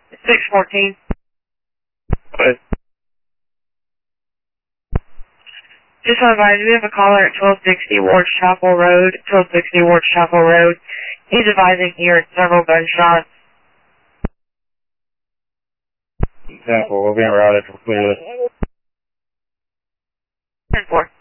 614. What? Just want to advise, we have a caller at 1260 Ward Chapel Road. 1260 Ward Chapel Road. He's advising he heard several gunshots. Example, we're being routed completely. 10-4.